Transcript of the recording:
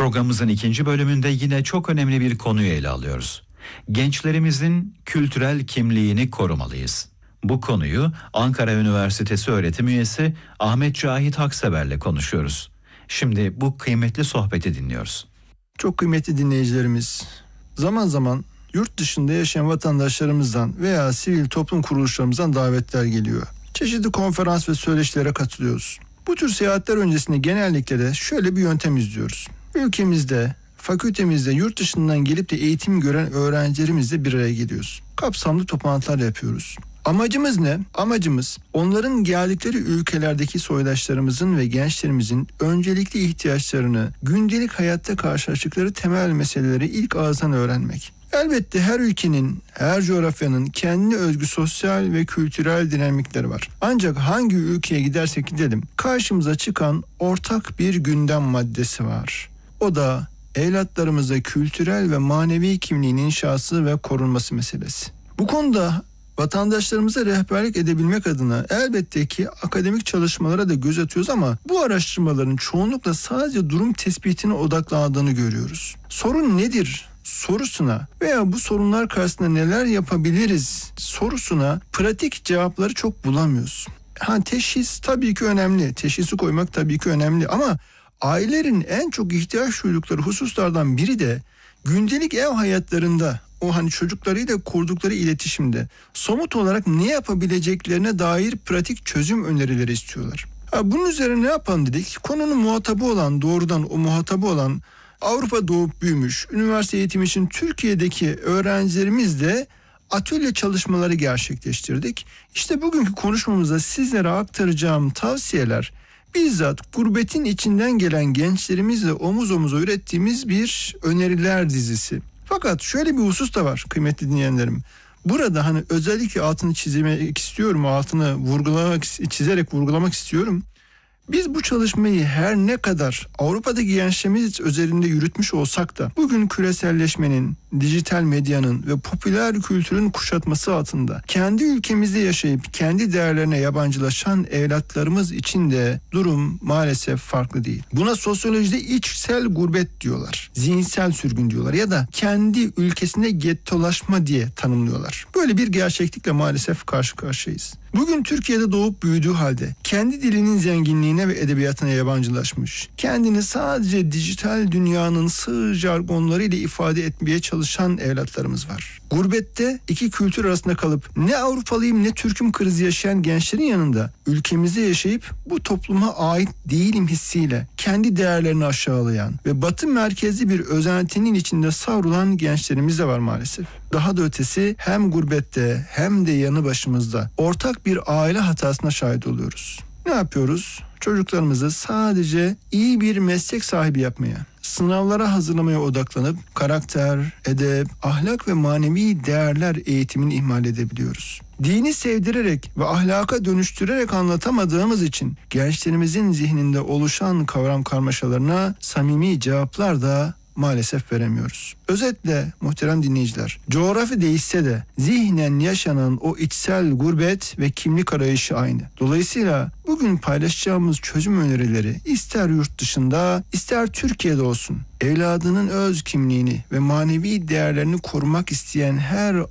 Programımızın ikinci bölümünde yine çok önemli bir konuyu ele alıyoruz. Gençlerimizin kültürel kimliğini korumalıyız. Bu konuyu Ankara Üniversitesi öğretim üyesi Ahmet Cahit Haksever'le konuşuyoruz. Şimdi bu kıymetli sohbeti dinliyoruz. Çok kıymetli dinleyicilerimiz, zaman zaman yurt dışında yaşayan vatandaşlarımızdan veya sivil toplum kuruluşlarımızdan davetler geliyor. Çeşitli konferans ve söyleşilere katılıyoruz. Bu tür seyahatler öncesinde genellikle de şöyle bir yöntem izliyoruz. Ülkemizde, fakültemizde yurt dışından gelip de eğitim gören öğrencilerimizle bir araya geliyoruz. Kapsamlı toplantılar yapıyoruz. Amacımız ne? Amacımız onların geldikleri ülkelerdeki soydaşlarımızın ve gençlerimizin öncelikli ihtiyaçlarını, gündelik hayatta karşılaştıkları temel meseleleri ilk ağızdan öğrenmek. Elbette her ülkenin, her coğrafyanın kendine özgü sosyal ve kültürel dinamikleri var. Ancak hangi ülkeye gidersek gidelim, karşımıza çıkan ortak bir gündem maddesi var. O da evlatlarımıza kültürel ve manevi kimliğin inşası ve korunması meselesi. Bu konuda vatandaşlarımıza rehberlik edebilmek adına elbette ki akademik çalışmalara da göz atıyoruz ama bu araştırmaların çoğunlukla sadece durum tespitine odaklandığını görüyoruz. Sorun nedir sorusuna veya bu sorunlar karşısında neler yapabiliriz sorusuna pratik cevapları çok bulamıyoruz. Teşhis tabii ki önemli, teşhisi koymak tabii ki önemli ama ailelerin en çok ihtiyaç duydukları hususlardan biri de gündelik ev hayatlarında o çocuklarıyla kurdukları iletişimde somut olarak ne yapabileceklerine dair pratik çözüm önerileri istiyorlar. Bunun üzerine ne yapalım dedik? Konunun muhatabı olan, doğrudan o muhatabı olan Avrupa doğup büyümüş, üniversite eğitimi için Türkiye'deki öğrencilerimizle atölye çalışmaları gerçekleştirdik. İşte bugünkü konuşmamızda sizlere aktaracağım tavsiyeler bizzat gurbetin içinden gelen gençlerimizle omuz omuza ürettiğimiz bir öneriler dizisi. Fakat şöyle bir husus da var kıymetli dinleyenlerim. Burada özellikle altını çizmek istiyorum, altını çizerek vurgulamak istiyorum. Biz bu çalışmayı her ne kadar Avrupa'daki gençlerimiz üzerinde yürütmüş olsak da bugün küreselleşmenin, dijital medyanın ve popüler kültürün kuşatması altında kendi ülkemizde yaşayıp kendi değerlerine yabancılaşan evlatlarımız için de durum maalesef farklı değil. Buna sosyolojide içsel gurbet diyorlar, zihinsel sürgün diyorlar ya da kendi ülkesinde gettolaşma diye tanımlıyorlar. Böyle bir gerçeklikle maalesef karşı karşıyayız. Bugün Türkiye'de doğup büyüdüğü halde kendi dilinin zenginliğine ve edebiyatına yabancılaşmış, kendini sadece dijital dünyanın sığ jargonlarıyla ifade etmeye çalışan evlatlarımız var. Gurbette iki kültür arasında kalıp ne Avrupalıyım ne Türk'üm krizi yaşayan gençlerin yanında ülkemizde yaşayıp bu topluma ait değilim hissiyle kendi değerlerini aşağılayan ve batı merkezli bir özentinin içinde savrulan gençlerimiz de var maalesef. Daha da ötesi hem gurbette hem de yanı başımızda ortak bir aile hatasına şahit oluyoruz. Ne yapıyoruz? Çocuklarımızı sadece iyi bir meslek sahibi yapmaya, sınavlara hazırlamaya odaklanıp karakter, edep, ahlak ve manevi değerler eğitimini ihmal edebiliyoruz. Dini sevdirerek ve ahlaka dönüştürerek anlatamadığımız için gençlerimizin zihninde oluşan kavram karmaşalarına samimi cevaplar da maalesef veremiyoruz. Özetle muhterem dinleyiciler, coğrafya değişse de zihnen yaşanan o içsel gurbet ve kimlik arayışı aynı. Dolayısıyla bugün paylaşacağımız çözüm önerileri ister yurt dışında ister Türkiye'de olsun evladının öz kimliğini ve manevi değerlerini korumak isteyen her